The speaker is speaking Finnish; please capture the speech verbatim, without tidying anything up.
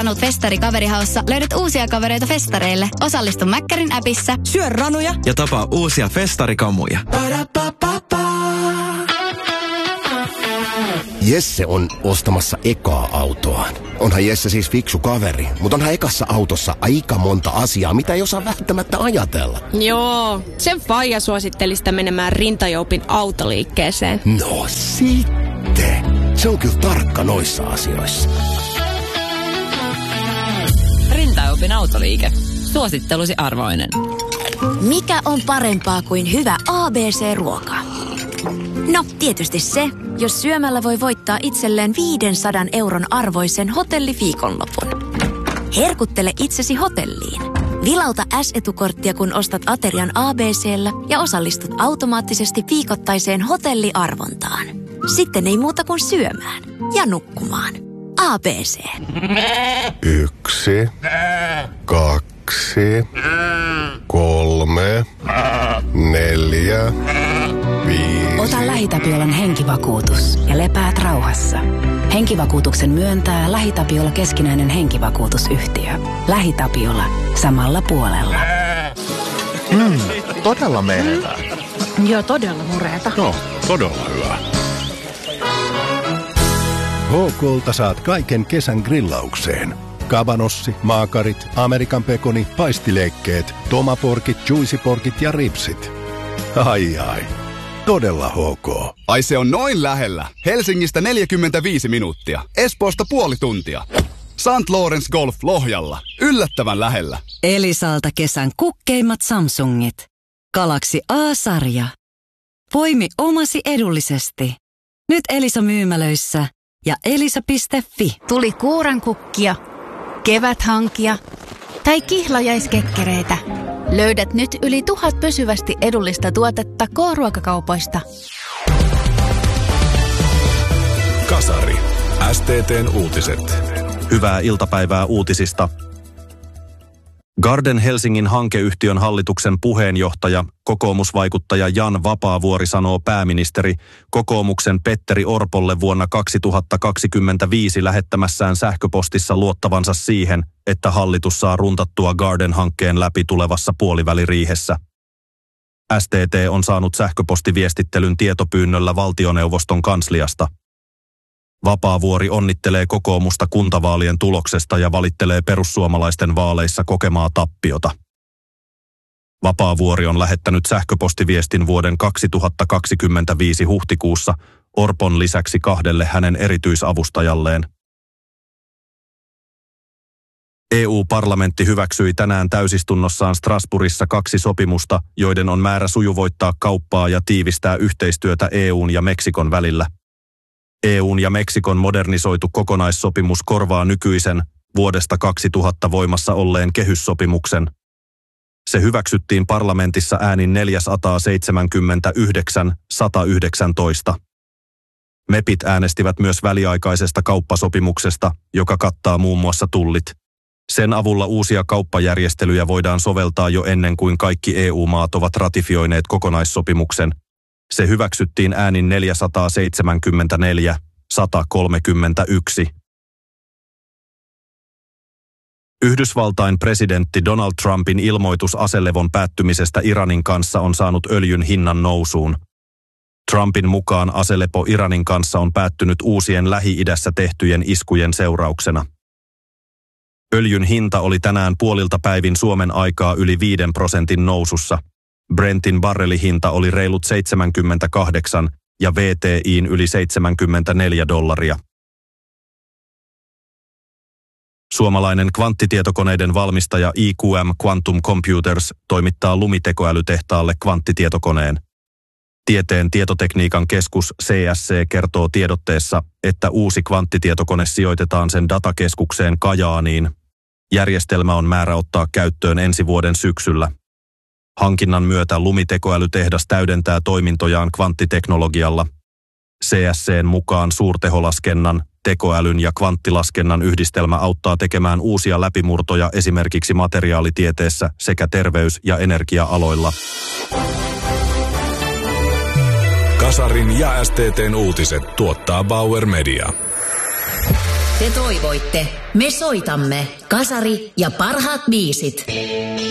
ranut festari kaverihaussa löydät uusia kavereita festareille. Osallistu Mäkkärin appissa. Syö ranuja ja tapaa uusia festarikamuja. Jesse on ostamassa ekaa autoaan. Onhan Jesse siis fiksu kaveri, mutta onhan ekassa autossa aika monta asiaa, mitä ei osaa välttämättä ajatella. Joo, sen faija suositteli sitä menemään Rintajoupin autoliikkeeseen. No sitten. Se on kyllä tarkka noissa asioissa. Rintajoupin autoliike. Suosittelusi arvoinen. Mikä on parempaa kuin hyvä A B C-ruoka? No, tietysti se, jos syömällä voi voittaa itselleen viisisataa euron arvoisen hotelliviikonlopun. Herkuttele itsesi hotelliin. Vilauta S-etukorttia, kun ostat aterian A B C:llä ja osallistut automaattisesti viikoittaiseen hotelliarvontaan. Sitten ei muuta kuin syömään ja nukkumaan. A B C. Yksi, kaksi, kolme, neljä, viisi. Ota LähiTapiolan henkivakuutus ja lepäät rauhassa. Henkivakuutuksen myöntää LähiTapiola keskinäinen henkivakuutusyhtiö. LähiTapiola. Samalla puolella. Mm, todella menevää. Joo, todella mureeta. No, todella hyvä. H K:lta saat kaiken kesän grillaukseen. Kabanossi, maakarit, Amerikan pekoni, paistileikkeet, tomaporkit, juicyporkit ja ripsit. Ai ai. Todella H K. Ai se on noin lähellä. Helsingistä neljäkymmentäviisi minuuttia. Espoosta puoli tuntia. Saint Lawrence Golf Lohjalla. Yllättävän lähellä. Elisalta kesän kukkeimmat Samsungit. Galaxy A-sarja. Poimi omasi edullisesti. Nyt Elisa myymälöissä ja elisa piste fi. Tuli kuurankukkia, keväthankia tai kihlajaiskekkereitä. Löydät nyt yli tuhat pysyvästi edullista tuotetta K-ruokakaupoista. Kasari. S T T:n uutiset. Hyvää iltapäivää uutisista. Garden Helsingin hankeyhtiön hallituksen puheenjohtaja, kokoomusvaikuttaja Jan Vapaavuori sanoo pääministeri kokoomuksen Petteri Orpolle vuonna kaksituhattakaksikymmentäviisi lähettämässään sähköpostissa luottavansa siihen, että hallitus saa runtattua Garden-hankkeen läpi tulevassa puoliväliriihessä. S T T on saanut sähköpostiviestittelyn tietopyynnöllä valtioneuvoston kansliasta. Vapaavuori onnittelee kokoomusta kuntavaalien tuloksesta ja valittelee perussuomalaisten vaaleissa kokemaa tappiota. Vapaavuori on lähettänyt sähköpostiviestin vuoden kaksituhattakaksikymmentäviisi huhtikuussa Orpon lisäksi kahdelle hänen erityisavustajalleen. E U-parlamentti hyväksyi tänään täysistunnossaan Strasbourgissa kaksi sopimusta, joiden on määrä sujuvoittaa kauppaa ja tiivistää yhteistyötä E U:n ja Meksikon välillä. E U:n ja Meksikon modernisoitu kokonaissopimus korvaa nykyisen vuodesta kaksituhatta voimassa olleen kehyssopimuksen. Se hyväksyttiin parlamentissa äänin neljäsataaseitsemänkymmentäyhdeksän sata yhdeksäntoista. Mepit äänestivät myös väliaikaisesta kauppasopimuksesta, joka kattaa muun muassa tullit. Sen avulla uusia kauppajärjestelyjä voidaan soveltaa jo ennen kuin kaikki E U-maat ovat ratifioineet kokonaissopimuksen. Se hyväksyttiin äänin neljäsataaseitsemänkymmentäneljä sata kolmekymmentäyksi. Yhdysvaltain presidentti Donald Trumpin ilmoitus aselevon päättymisestä Iranin kanssa on saanut öljyn hinnan nousuun. Trumpin mukaan aselepo Iranin kanssa on päättynyt uusien Lähi-idässä tehtyjen iskujen seurauksena. Öljyn hinta oli tänään puolilta päivin Suomen aikaa yli viiden prosentin nousussa. Brentin barrelihinta oli reilut seitsemänkymmentäkahdeksan ja V T I:n yli seitsemänkymmentäneljä dollaria. Suomalainen kvanttitietokoneiden valmistaja I Q M Quantum Computers toimittaa lumitekoälytehtaalle kvanttitietokoneen. Tieteen tietotekniikan keskus C S C kertoo tiedotteessa, että uusi kvanttitietokone sijoitetaan sen datakeskukseen Kajaaniin. Järjestelmä on määrä ottaa käyttöön ensi vuoden syksyllä. Hankinnan myötä lumitekoälytehdas täydentää toimintojaan kvanttiteknologialla. C S C:n mukaan suurteholaskennan, tekoälyn ja kvanttilaskennan yhdistelmä auttaa tekemään uusia läpimurtoja esimerkiksi materiaalitieteessä sekä terveys- ja energia-aloilla. Kasarin ja S T T:n uutiset tuottaa Bauer Media. te toivoitte. Me soitamme. Kasari ja parhaat biisit.